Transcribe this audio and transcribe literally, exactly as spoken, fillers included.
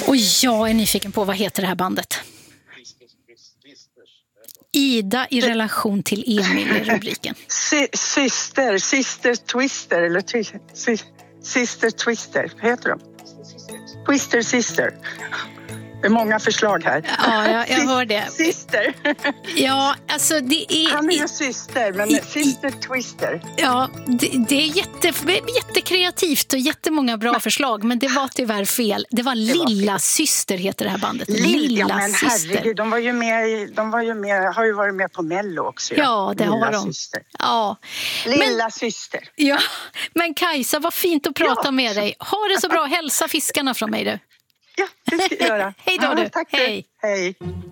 Och jag är nyfiken på, vad heter det här bandet? Ida i relation till Emil i rubriken. Syster, Sister Twister eller twi- si- Sister Twister, vad heter de? Twister Sister. Det är många förslag här. Ja, jag, jag hör det. Syster. Ja, alltså det är... Han är ju syster, men i, Sister Twister. Ja, det, det är jätte, jättekreativt och jättemånga bra förslag, men det var tyvärr fel. Det var Lilla var Syster heter det här bandet. Lilla ja, men Syster. Herregud, de var ju med, de var ju med, har ju varit med på Mello också. Ja, ja det Lilla har de. Syster. Ja. Lilla men, Syster. Ja, men Kajsa, vad fint att prata ja. med dig. Ha det så bra, hälsa fiskarna från mig du. Ja, det ska jag göra. Hej då du. Ja, tack. Hej. Hej.